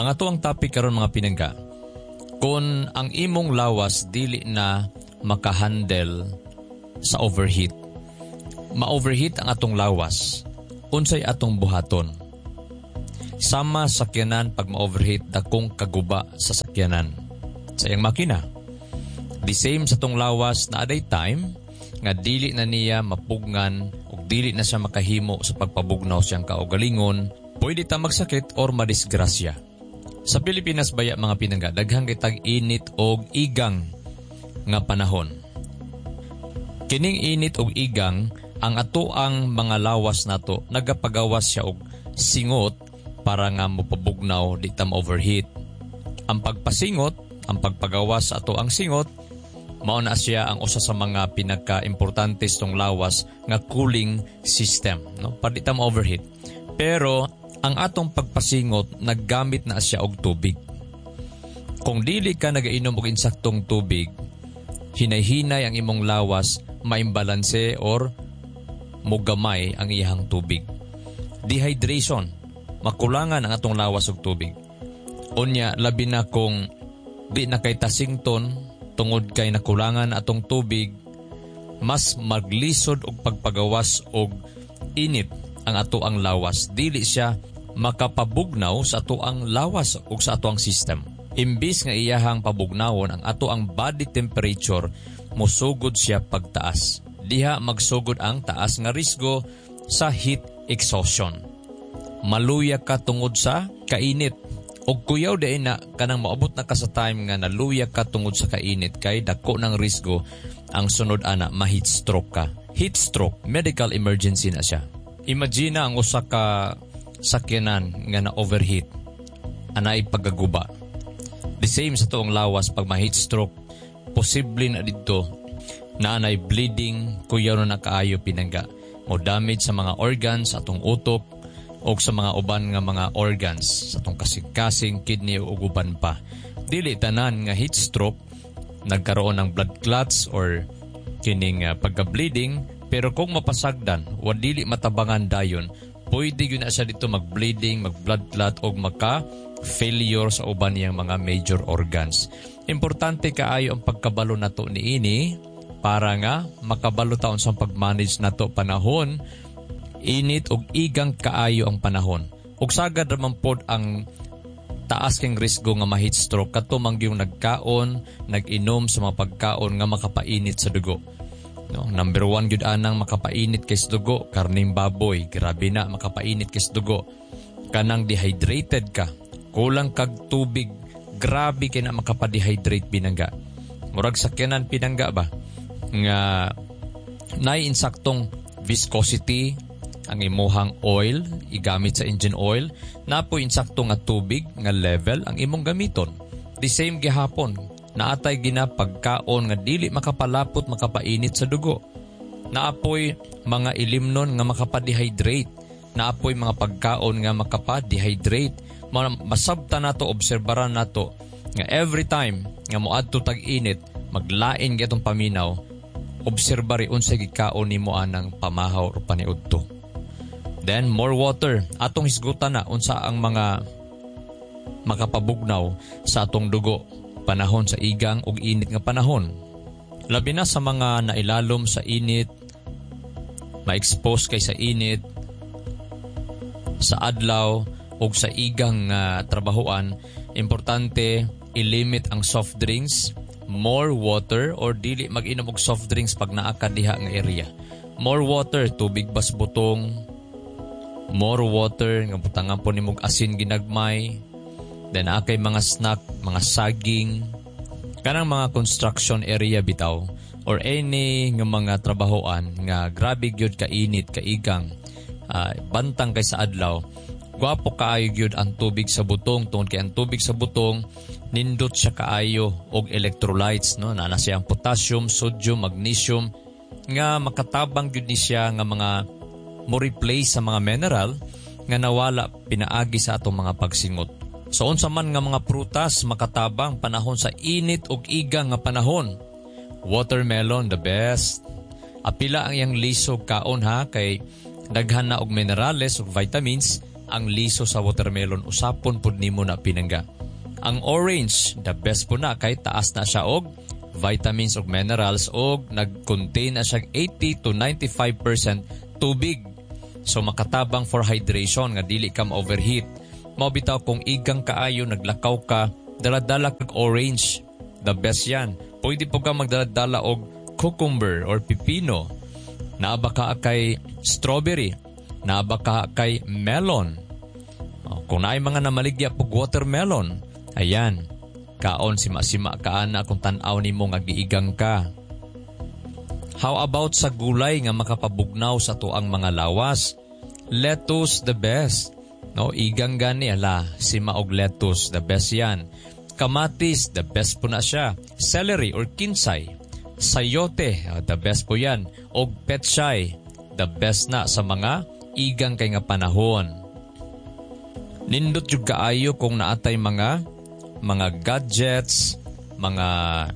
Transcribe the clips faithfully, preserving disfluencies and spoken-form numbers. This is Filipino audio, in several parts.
Ang ato ang topic karon mga pinangga, kung ang imong lawas dili na makahandle sa overheat. Ma-overheat ang atong lawas, unsay atong buhaton. Sama sakyanan pag ma-overheat dakong kaguba sa sakyanan sa iyang makina. The same sa tong lawas na aday time nga dili na niya mapugngan o dili na siya makahimo sa pagpabugnaw siyang kaugalingon, pwede ta magsakit or madisgrasya. Sa Pilipinas baya mga pinangga, daghang kitag init og igang nga panahon. Kining init og igang, ang ato ang mga lawas nato nagapagawas siya og singot para nga mopabugnaw di ta overheat. Ang pagpasingot, ang pagpagawas sa ato ang singot, mao na siya ang usa sa mga pinaka-importante tong lawas nga cooling system, no? Para di ta overheat. Pero ang atong pagpasingot, naggamit na siya og tubig. Kung dili ka nagainom og insaktong tubig, hinay-hinay ang imong lawas, maimbalanse or mugamay ang iyang tubig. Dehydration, makulangan ang atong lawas og tubig. Unya, labi na kung di na kay tasington, tungod kay nakulangan atong tubig, mas maglisod og pagpagawas og init ang ato ang lawas. Dili siya makapabugnaw sa ato ang lawas o sa ato ang system. Imbis nga iyahang pabugnawon ang ato ang body temperature, musugod siya pagtaas. Diha magsugod ang taas nga risgo sa heat exhaustion. Maluya ka tungod sa kainit. O kuyaw day na kanang maabot na ka sa time nga naluya ka tungod sa kainit kay dako ng risgo ang sunod ana ma-heat stroke ka. Heat stroke, medical emergency na siya. Imagine ang usa ka sakyanan nga na overheat, anay pagaguba. The same sa tuong lawas pag ma-heat stroke, posible na dito na anay bleeding, kuyaw na nakaayo pinangga. O damage sa mga organs, atong utok, o sa mga uban nga mga organs, sa atong kasing-kasing, kidney o uban pa. Dili tanan nga heat stroke, nagkaroon ng blood clots or kining uh, pagka-bleeding, pero kung mapasagdan, o dili matabangan dayon, pwede yun na siya dito mag-bleeding, mag-blood clot o magka-failure sa uban niyang mga major organs. Importante kaayo ang pagkabalo nato ni ini para nga makabalo taon sa pag-manage nato panahon, init o igang kaayo ang panahon. Ug sagad raman pod ang taas kang risgo nga ma-heat stroke kato mangyong nagkaon, nag-inom sa mga pagkaon nga makapainit sa dugo. No, number one, yun anang makapainit kay dugo, karning baboy, grabe na, makapainit kay dugo. Kanang dehydrated ka, kulang kag tubig, grabe kay na makapadehydrate pinangga. Murag sakyanan pinangga ba? Nga, nai-insaktong viscosity, ang imuhang oil, igamit sa engine oil, na po insakto nga tubig, nga level, ang imong gamiton. The same gihapon, naatay ginapagkaon nga dili makapalapot makapainit sa dugo. Naapoy mga ilimnon nga makapadehydrate. Naapoy mga pagkaon nga makapadehydrate. Masabta nato, obserbaran nato nga every time nga moadto tag-init, maglain gyatong paminaw, obserbari unsay gikaon nimo anang pamahaw o paniudto. Then more water, atong hisgutan na unsa ang mga makapabugnaw sa atong dugo panahon sa igang ug init nga panahon. Labi na sa mga nailalom sa init, ma-expose kay sa init, sa adlaw ug sa igang uh, trabahoan, importante i-limit ang soft drinks, more water or dili mag-inom og soft drinks pag naa ka diha nga area. More water, tubig bas butong, more water nga butangan po nimog asin ginagmay. Then akay mga snack, mga saging, kanang mga construction area bitaw or any nga mga trabahoan nga grabe gyud ka init, ka igang, uh, bantang kay sa adlaw. Gwapo kaayo gyud ang tubig sa butong tungod kay ang tubig sa butong nindot siya kaayo og electrolytes, no? Naa siya ang potassium, sodium, magnesium nga makatabang gyud ni siya nga mga mo replace sa mga mineral nga nawala pinaagi sa atong mga pagsingot. So unsa man nga mga prutas makatabang panahon sa init ug igang nga panahon. Watermelon the best. Apila ang iyang lisog kaon ha kay daghan na og minerales ug vitamins. ang liso sa watermelon usapon pud nimo na pinangga. Ang orange, the best po na kay taas na siya og vitamins ug minerals og nag-contain na siya eighty to ninety-five percent tubig. So makatabang for hydration nga dili ka ma-overheat. Mao bitaw kung igang kaayo naglakaw ka, dala-dala kag orange. The best yan. Pwede po ka magdala-dala og cucumber or pipino. Naaba ka kay strawberry. Naaba ka kay melon. O, kung naay mga namaligya pag watermelon, ayan, kaon sima-sima ka na kung tanaw ni mo nga giigang ka. How about sa gulay nga makapabugnaw sa tuang mga lawas? Lettuce the best. No, igang gani ala, sima og lettuce the best yan. Kamatis the best po na siya. Celery or kinsay. Sayote, uh, the best po yan. Og petsay, the best na sa mga igang kay nga panahon. Nindot yung kaayo kung naatay mga mga gadgets, mga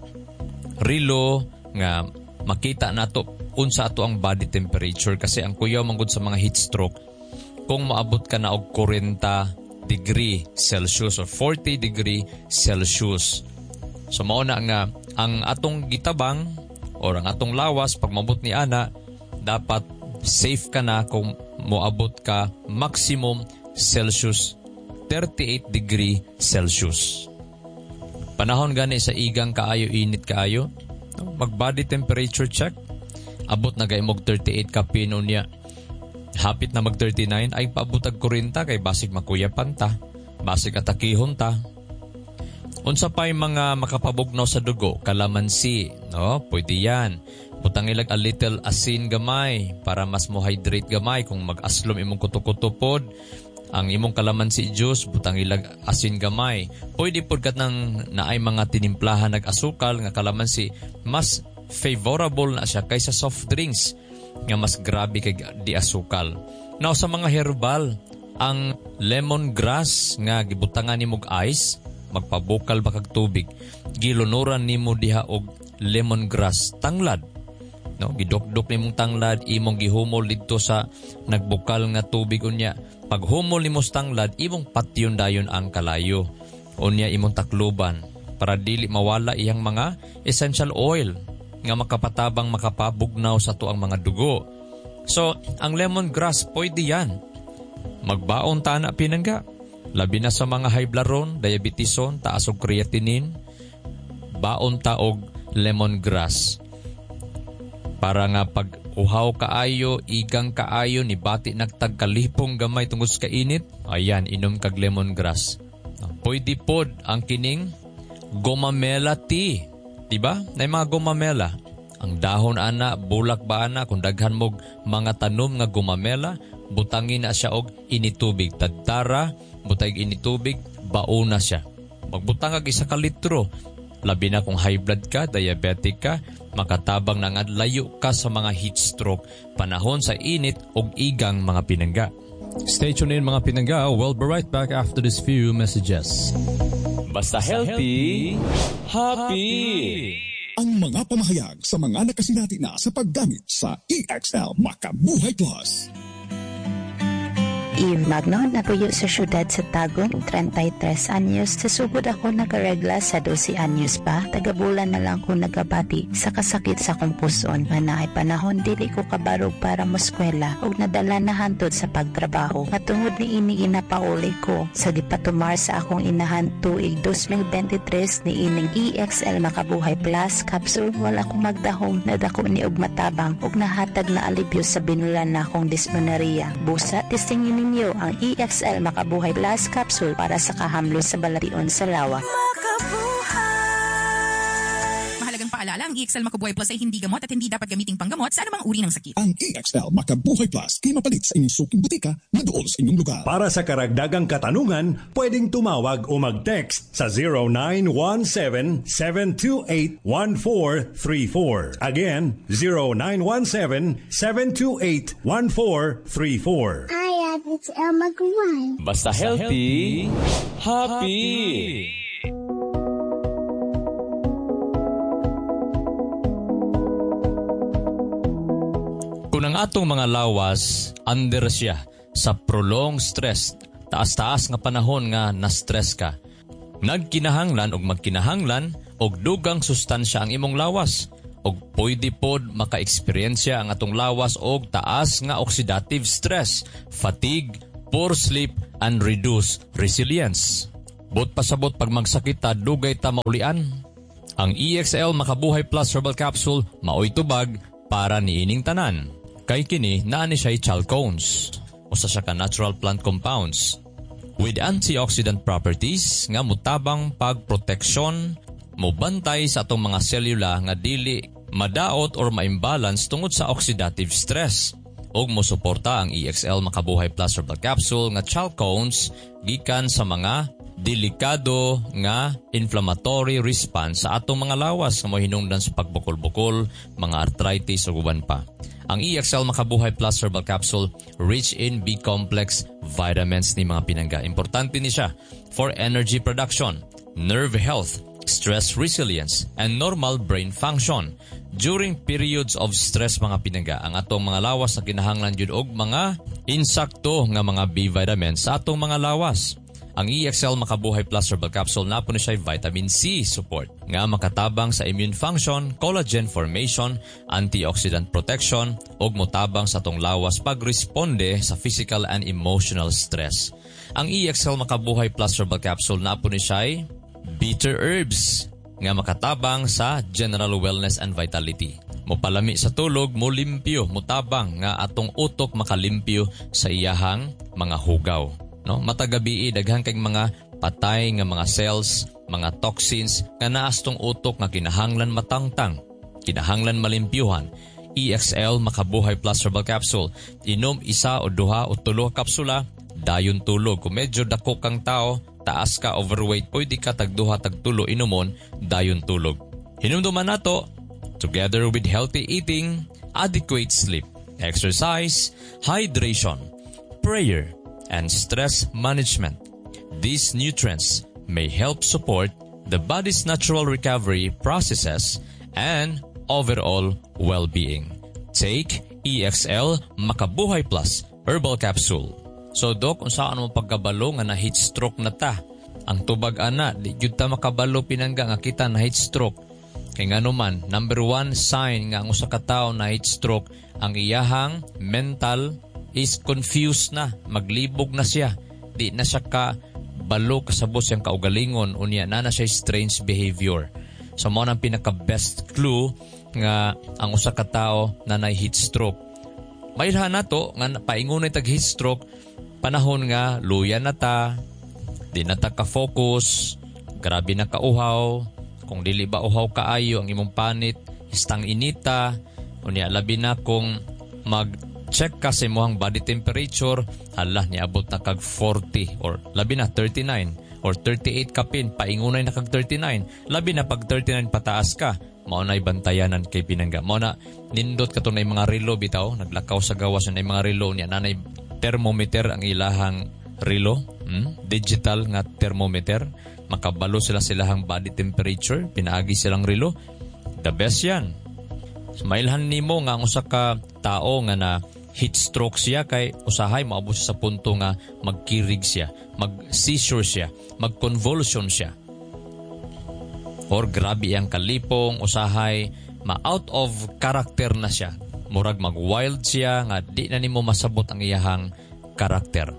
relo nga makita nato unsa ato ang body temperature kasi ang kuyaw manggod sa mga heat stroke kung maabot ka na og forty degree Celsius or forty degree Celsius. So mao na nga ang atong gitabang or ang atong lawas pag mabot ni ana dapat safe ka na kung moabot ka maximum Celsius thirty-eight degree Celsius. Panahon gani sa igang kaayo init kaayo, mag body temperature check. Abot na gay mog thirty-eight ka pino niya. Hapit na mag thirty-nine ay paabutag forty kay basig makuyapan ta, basig atakihon ta. Unsa pay mga makapabugnaw sa dugo, kalamansi, no? Pwede yan. Butang ilag a little asin gamay para mas mo hydrate gamay kung mag-aslom imong kuto-kuto ang imong kalamansi juice, butang ilag asin gamay. Pwede pod kat nang naay mga tinimplahan nag-asukal nga kalamansi, mas favorable na siya kaysa soft drinks nga mas grabe kay di asukal. Now sa mga herbal, ang lemongrass nga gibutangan nimo og ice, magpabukal ba kag tubig, gilunuran nimo diha og lemongrass tanglad. No, gidokdok nimong tanglad, imong gihumol didto sa nagbukal nga tubig unya. Pag humol nimo sa tanglad, imong patyon dayon ang kalayo. Unya imong takluban para dili mawala iyang mga essential oil nga makapatabang makapabugnaw sa tuang mga dugo. So, ang lemongrass pwede yan. Magbaon ta na pinangga. Labi na sa mga high blood ron, diabetison, taas og creatinine, baon ta og lemongrass. Para nga pag uhaw kaayo, igang kaayo, ni bati nagtagkalipong gamay tungod sa kainit, ayan, inom kag lemongrass. Pwede pod ang kining gomamela tea. Diba? Na mga gomamela. Ang dahon ana, bulak ba ana, kung daghan mog mga tanom nga gomamela, butangin na siya og initubig. Tadtara, butay initubig, bauna siya. Magbutang ag isa ka litro. Labi na kung high blood ka, diabetic ka, makatabang na nga layo ka sa mga heat stroke, panahon sa init og igang mga pinangga. Stay tuned in mga pinangga. We'll be right back after these few messages. Basta healthy, happy! Ang mga pamahayag sa mga nakasinati na sa paggamit sa E X L Makabuhay Plus. Eve Magno, natuyo sa syudad sa Tagum, thirty-tres anyos. Sa sugod ako nakaregla sa twelve anyos pa. Tagabulan na lang ko nagabati sa kasakit sa kong puson. Manaay panahon, dili ko kabarog para moskwela o nadala na hantod sa pagtrabaho. Matungod ni ini inapauli ko. Sa di patumar sa akong inahan tuig twenty twenty-three ni ining E X L Makabuhay Plus capsule, wala ko magdahong nadako ni og matabang og nahatag na alibyo sa binulan na akong dysmenorrhea. Busa, testingin ninyo ang E X L Makabuhay Plus capsule para sa kahamlo sa balation sa lawa. Mahalagang paalala, ang E X L Makabuhay Plus ay hindi gamot at hindi dapat gamiting panggamot sa anumang uri ng sakit. Ang E X L Makabuhay Plus ay mapalit sa inyong suking butika na doon sa inyong lugar. Para sa karagdagang katanungan, pwedeng tumawag o mag-text sa zero nine one seven, seven two eight, one four three four. Again, zero nine one seven, seven two eight, one four three four. Hi, it's Elma Guan. Basta healthy, happy! Kung ang atong mga lawas, under siya sa prolonged stress taas-taas nga panahon nga na-stress ka. Nagkinahanglan og magkinahanglan og dugang sustansya ang imong lawas. Og pwede pod maka-eksperyensya ang atong lawas og taas nga oxidative stress, fatigue, poor sleep, and reduced resilience. Bot pasabot pag magsakit ta, dugay ta maulian. Ang E X L Makabuhay Plus Herbal Capsule maoy tubag para niining tanan. Kay kini naa ni siya chalcones, usa siya ka natural plant compounds with antioxidant properties nga mutabang pagproteksyon, mobantay sa atong mga selula nga dili madaot or ma-imbalance tungod sa oxidative stress. Og mosuporta ang E X L Makabuhay Plus Herbal Capsule nga chalcones gikan sa mga delikado nga inflammatory response sa atong mga lawas nga mohinungdan sa pagbukol-bukol, mga arthritis o guban pa. Ang E X L Makabuhay Plus Herbal Capsule rich in B-complex vitamins ni mga pinangga. Importante ni siya for energy production, nerve health, stress resilience, and normal brain function. During periods of stress mga pinangga, ang atong mga lawas na kinahanglan jud og mga insakto nga mga B-vitamins sa atong mga lawas. Ang E X L Makabuhay Plus Herbal Capsule na po na siya vitamin C support nga makatabang sa immune function, collagen formation, antioxidant protection, ug motabang sa atong lawas pagresponde sa physical and emotional stress. Ang E X L Makabuhay Plus Herbal Capsule na po na siya bitter herbs nga makatabang sa general wellness and vitality. Mopalami sa tulog, mo limpyo, mutabang nga atong utok makalimpyo sa iyahang mga hugaw. No, matagabi daghang kay mga patay nga mga cells, mga toxins nga naas tong utok nga kinahanglan matangtang, kinahanglan malimpyuhan. E X L Makabuhay Plus Herbal Capsule, inom isa o duha o tulo kapsula, dayon tulog. Kung medyo dako kang tao, taas ka, overweight, pwede ka tagduha tagtulo inumon, dayon tulog. Hinumduman nato, together with healthy eating, adequate sleep, exercise, hydration, prayer, and stress management. These nutrients may help support the body's natural recovery processes and overall well-being. Take E X L Makabuhay Plus Herbal Capsule. So Doc, kung saan mo pagkabalo nga na heat stroke na ta? Ang tubag ana, di jud ta makabalo pinangga nga kita na heat stroke. Kay nga naman, number one sign nga ang usa ka tawo na heat stroke, ang iyahang mental is confused na, maglibog na siya. Di na siya ka balo kasabot siyang kaugalingon, unya na na siya strange behavior. So mo nang pinaka-best clue nga ang usa ka tawo na na heat stroke. Mailhan nato nga paingunay tag heat stroke, panahon nga luya na ta, di na ta ka-focus, grabe na kauhaw, kung dili ba uhaw kaayo ang imong panit, istang inita, unya labi na kung mag-check ka sa imong body temperature, hala niabot na kag forty or labi na thirty-nine or thirty-eight kapin, paingunay na kag thirty-nine, labi na pag thirty-nine pataas ka, mao na'y bantayanan kay pinangga. Mao na nindot ka to na mga relo bitaw, naglakaw sa gawas na mga relo niya, nanay thermometer ang ilahang relo, hmm? digital nga thermometer, makabalo sila silahang body temperature, pinaagi silang relo, the best yan. Mailhan nimo nga ang usa ka tao nga na heat stroke siya, kay usahay maabot sa punto nga magkirig siya, mag-seizure siya, mag-convulsion siya. Or grabe ang kalipong, usahay ma-out of character na siya. Murag mag-wild siya nga di na nimo masabot ang iyahang karakter.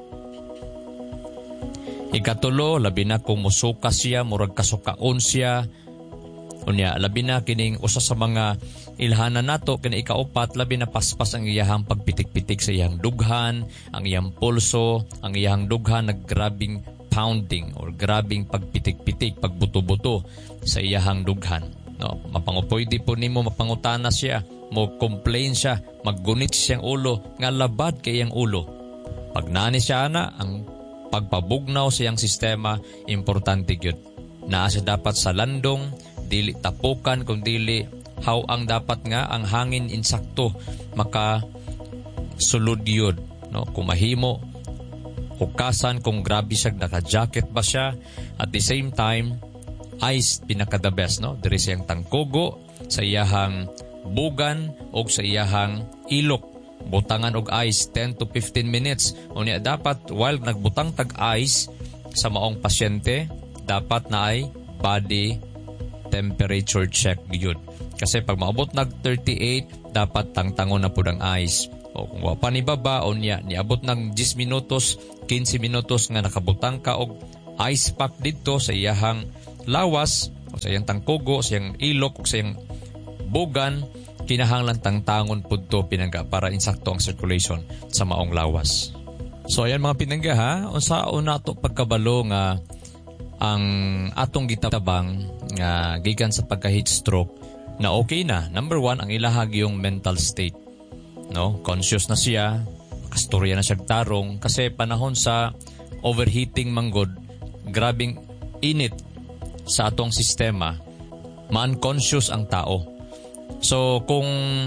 Ikatulo, labi na kung musuka siya, murag kasukaon siya. Unya, labi na kining usa sa mga ilhanan nato, kini ikaupat, labi na paspas ang iyahang pagpitik-pitik sa iyahang dughan, ang iyahang pulso, ang iyahang dughan naggrabing pounding or grabing pagpitik-pitik, pagbuto-buto sa iyahang dughan. No, mapangupwede po nimo mapangutana siya, mo complain siya, maggunit siyang ulo, nga labad kay iyang ulo. Pag nani siya na, ang pagpabugnaw sa iyang sistema, importante gyud. Naa siya dapat sa landong, dili tapukan, kung dili how ang dapat nga ang hangin insakto maka sulod yun. No, kung mahimo, hukasan kung grabe siya, naka-jacket ba siya, at the same time, ice pinaka the best, no? Diri siyang tangkugo sa iyahang bugan o sa iyahang ilok. butangan og ice ten to fifteen minutes. Unya dapat while nagbutang tag ice sa maong pasyente, dapat na ay body temperature check gyud. Kasi pag maabot nag thirty-eight, dapat tangtangon na pud ang ice. O kung wa pa ni baba, unya niabot ng ten minutos, fifteen minutos nga nakabutang ka og ice pack dito sa iyahang lawas, o sa iyang tangkugo, sa iyang ilok, o sa iyang bugan, kinahanglan tangtangon pud to pinangga para insakto ang circulation sa maong lawas. So ayan mga pinangga ha, unsa una to pagkabalo nga ang atong gitabang nga gikan sa pagka-heat stroke na okay na. Number one, ang ilahag yung mental state. No, conscious na siya, kastorya na siya tarong kasi panahon sa overheating manggod, grabing init sa atong sistema, ma-unconscious ang tao. So kung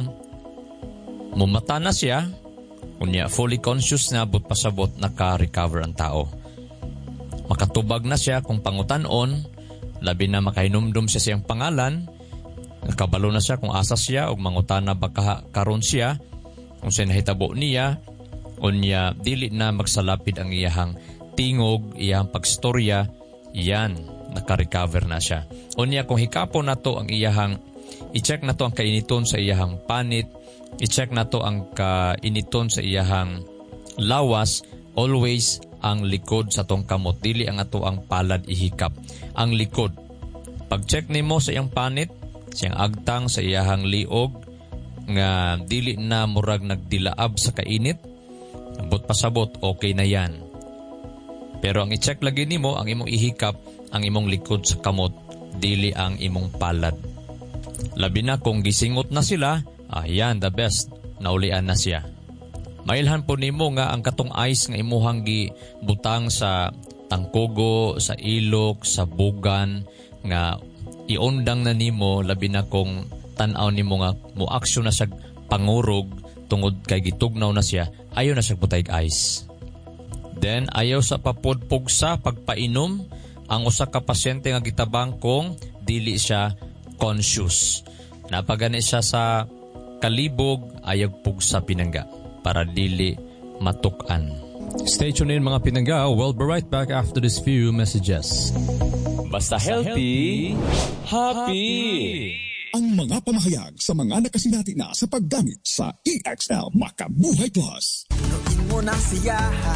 mumata na siya, kunya fully conscious na but pasabot naka-recover ang tao. Makatubag na siya kung pangutanon, labi na makahinumdum siya siyang pangalan, nakabalo na siya kung asa siya o mangutana baka karon siya, kung siya nahitabo niya, unya dili na magsalapid ang iyahang tingog, iyahang pagstorya, yan, naka-recover na siya. Unya kung hikapo na to ang iyahang, i-check na to ang kainiton sa iyahang panit, i-check na to ang kainiton sa iyahang lawas, always ang likod sa tong kamot, dili ang ato ang palad ihikap. Ang likod, pag-check nimo sa iyang panit, siyang agtang sa iyahang liog, nga dili na murag nagdilaab sa kainit, ambot pasabot, okay na yan. Pero ang i-check lagi nimo, ang imong ihikap, ang imong likod sa kamot, dili ang imong palad. Labi na kung gisingot na sila, ah yan, the best, naulian na siya. Mailhan po nimo nga ang katong ice nga imuhang gibutang sa tangkugo, sa ilok, sa bugan, nga iondang na nimo, labi na kung tanaw nimo nga mo-aksyon na siya pangurog tungod kay gitugnaw na siya, ayaw na siya butay ice. Then ayaw sa papudpugsa pagpainom ang usa ka pasyente nga gitabang kung dili siya conscious. Napagani siya sa kalibog, ayaw pugsa pinangga para dili matukan. Stay tuned in mga pinangga. We'll be right back after this few messages. Basta healthy, happy! Ang mga pamahayag sa mga nakasinati na sa paggamit sa E X L Makabuhay Plus. Punuin mo ng siyaha,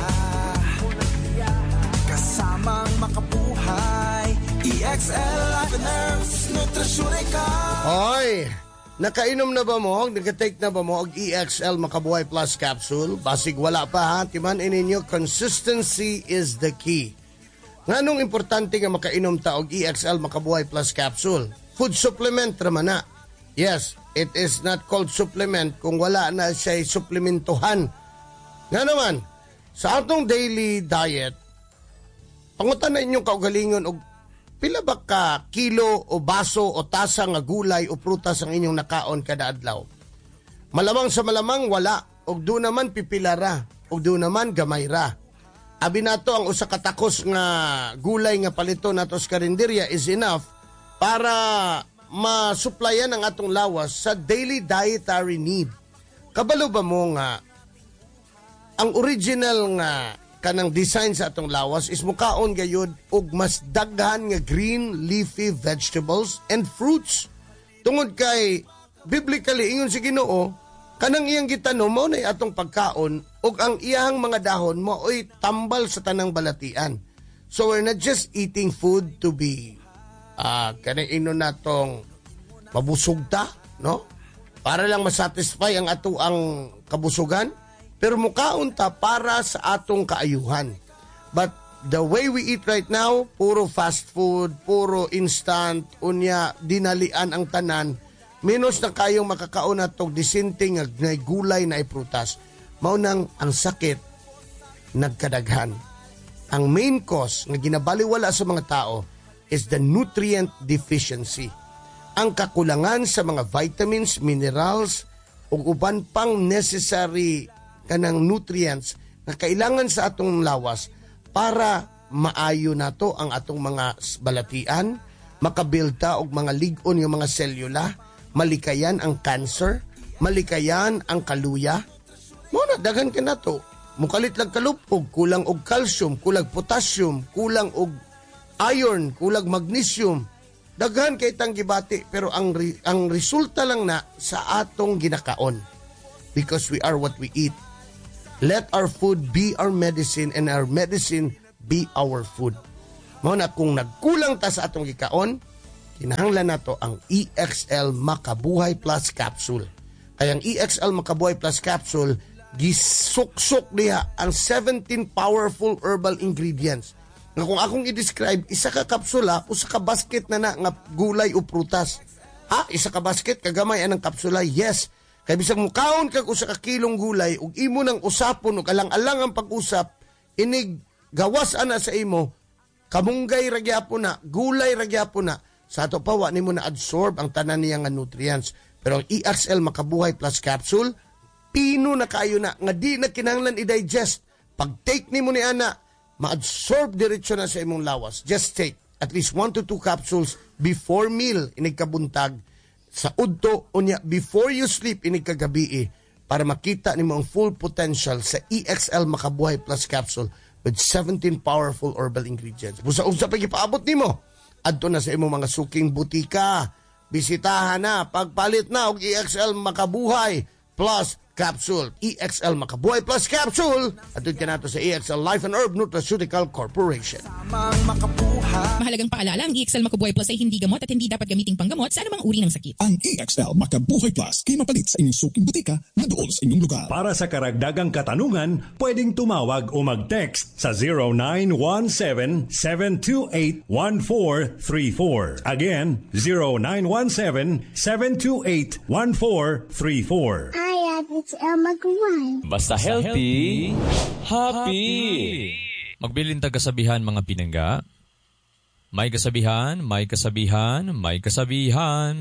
kasamang makabuhay. E X L Life and Herbs, Nutrasyon Ikaw. Hoy! Nakainom na ba mo? Nag-take na ba mo og E X L Makabuhay Plus capsule? Basig wala pa ha, timan ininyo, consistency is the key. Nganong importante nga makainom ta og E X L Makabuhay Plus capsule? Food supplement raman na. Yes, it is not called supplement kung wala na siya suplementuhan. Nga naman, sa atong daily diet, pangutan na inyong kaugalingon og pila ba ka kilo o baso o tasa nga gulay o prutas ang inyong nakaon kada adlaw? Malamang sa malamang wala, og do naman pipila ra, og do naman gamay ra. Abi nato ang usa ka takos nga gulay nga palito nato sa karinderya is enough para masuplayan ang atong lawas sa daily dietary need. Kabalo ba mo nga ang original nga kanang design sa atong lawas is mukaon gayud og mas daghan nga green leafy vegetables and fruits. Tungod kay biblically ingon si Ginoo, kanang iyang gitanom mao nay atong pagkaon ug ang iyang mga dahon mao'y tambal sa tanang balatian. So we're not just eating food to be uh, kanang ino natong mabusog ta, no? Para lang masatisfy ang ato ang kabusugan. Pero mukaon ta para sa atong kaayuhan. But the way we eat right now, puro fast food, puro instant, unya, dinalian ang tanan, minus na kayong makakaon na itong disinting na gulay na iprutas. Maunang ang sakit, nagkadaghan. Ang main cause na ginabaliwala sa mga tao is the nutrient deficiency. Ang kakulangan sa mga vitamins, minerals, o uban pang necessary kanang nutrients na kailangan sa atong lawas para maayo nato ang atong mga balatian, makabilta og mga lig-on yung mga selula, malikayan ang cancer, malikayan ang kaluya, Mo na daghan ka na to. Mukalit lang kalupog, kulang og calcium, kulang potassium, kulang og iron, kulang magnesium. Daghan kay tang gibati pero ang re, ang resulta lang na sa atong ginakaon. Because we are what we eat. Let our food be our medicine and our medicine be our food. Mao na kung nagkulang ta sa atong gikaon, kinahanglan nato ang E X L Makabuhay Plus Capsule. Kaya ang E X L Makabuhay Plus Capsule, gisuksok diha ang seventeen powerful herbal ingredients. Nga kung akong i-describe, isa ka kapsula, usa ka basket na na nga gulay o prutas. Ha? Isa ka basket, kagamay anang kapsula? Yes. Kaya bisag mukaon kag usa ka kilong gulay, ug imo nang usapon, ug alang-alang ang pag-usap, inig gawas ana sa imo, kamunggay ragyapon na, gulay ragyapon na, sa ato pa, wa nimo na-absorb ang tanan niya nga nutrients. Pero ang E X L Makabuhay Plus Capsule, pino na kayo na, nga di na kinahanglan i-digest. Pag-take nimo ni ana, ma-absorb diretso na sa imong lawas. Just take at least one to two capsules before meal, inig kabuntag, sa udto, unya, before you sleep, inig kagabi, para makita nimo ang full potential sa E X L Makabuhay Plus Capsule with seventeen powerful herbal ingredients. Busa-usa pa gipaabot nimo. Adto na sa imong mga suking butika. Bisitahan na, pagpalit na og E X L Makabuhay Plus Capsule. E X L Makabuhay Plus Capsule. Adto ka nato sa E X L Life and Herb Nutraceutical Corporation. Mahalagang paalala, ang E X L Makabuhay Plus ay hindi gamot at hindi dapat gamiting panggamot sa anumang uri ng sakit. Ang E X L Makabuhay Plus kay mapalit sa inyong suking butika na dool sa inyong lugar. Para sa karagdagang katanungan, pwedeng tumawag o mag-text sa zero nine one seven, seven two eight, one four three four. Again, zero nine one seven, seven two eight, one four three four. I have it's El Magaway. Basta healthy, happy. Magbilin ta kasabihan mga pinangga. May kasabihan, may kasabihan, may kasabihan.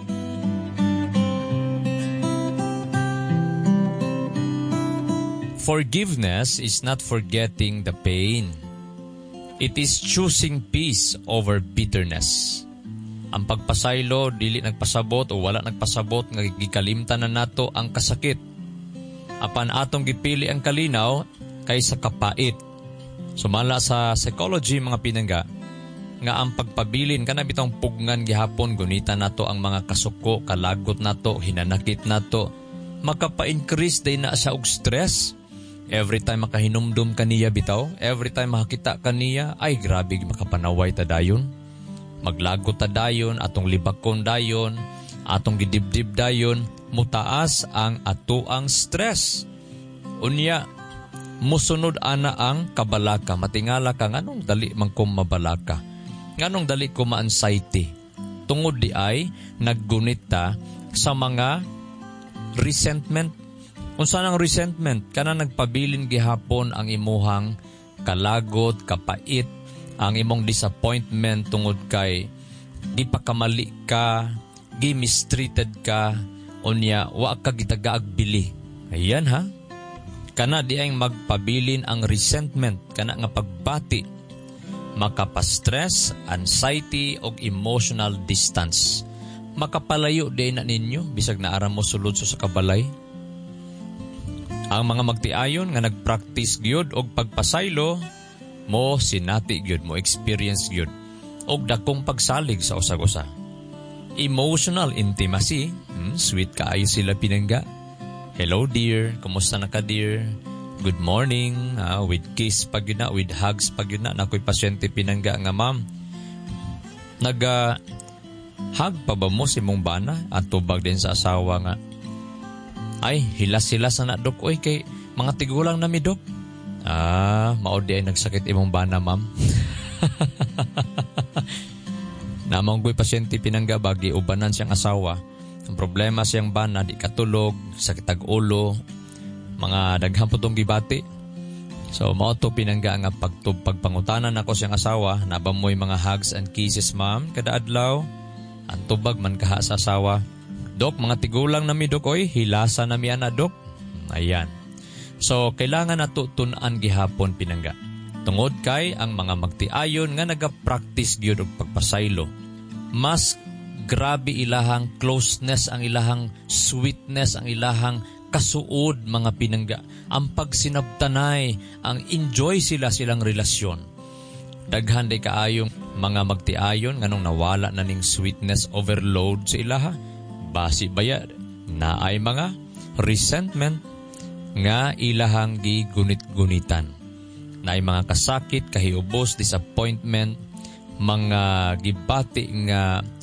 Forgiveness is not forgetting the pain. It is choosing peace over bitterness. Ang pagpasaylo, dili nagpasabot o wala nagpasabot, nga gikalimtan na nato ang kasakit. Apan atong gipili ang kalinaw kaysa kapait. Sumala sa psychology mga pinangga, nga ang pagpabilin kana bitong pugngan gihapon, gunita nato ang mga kasuko, kalagot nato, hinanakit nato, makapa-increase day na siya og stress. Every time makahinumdum kaniya bitaw, every time makakita kaniya, ay grabe makapanaway ta dayon. Maglagot ta dayon, atong libakon dayon, atong gidibdib dayon, mutaas ang atuang stress. Unya, musunod ana ang kabalaka. Matingala ka, nganong dali man kong mabalaka? Nganong dali ko ma-anxiety? Tungod di ay, naggunit ta sa mga resentment. Unsa nang resentment? Kana nagpabilin gihapon ang imuhang kalagot, kapait, ang imong disappointment tungod kay di pa kamali ka, gi-mistreated ka, unya wa ka gitagaag bili. Ayan ha. Kana di ay magpabilin ang resentment, kana nga pagbati, makapastress, anxiety o emotional distance. Makapalayo di na ninyo bisag naara mo sulod sa kabalay. Ang mga magtiayon nga nagpractice gyud og pagpasaylo mo, sinati gyud mo, experience gyud og dakong pagsalig sa usag-usa. Emotional intimacy, hmm, sweet kaayo sila pinangga. Hello dear, kumusta na ka dear? Good morning, ah, with kiss pag yun na, with hugs pag yun na. Nako'y pasyente pinangga nga ma'am. Naga hug pa ba mo si mong bana? At tubag din sa asawa nga, ay, hilas-hilas na na, dok. Uy, kay mga tigulang na mi, dok. Ah, maudi ay nagsakit imong bana, ma'am. Namang ko'y pasyente pinangga, bagi ubanan siyang asawa. Ang problema siyang bana, di katulog, sakit ag ulo, mga daghang putong gibati. So, mauto pinangga nga pagtub, pagpangutanan ako siyang asawa, nabamoy mga hugs and kisses, ma'am, kada adlaw. Ang tubag man kaha sa asawa. Dok, mga tigulang na mi, dok, oy, hilasa na mi ana, dok. Ayan. So, kailangan nato tunan gihapon pinangga. Tungod kay ang mga magtiayon nga naga-practice gyud og pagpasaylo. Mas grabe ilahang closeness, ang ilahang sweetness, ang ilahang kasuod mga pinangga. Ang pagsinabtanay, ang enjoy sila silang relasyon. Daghan day kaayong mga magtiayon nganong nawala na ning sweetness overload sa ilaha. Basi bayad na ay mga resentment nga ilahang gigunit-gunitan. Na ay mga kasakit, kahiubos, disappointment, mga gibati nga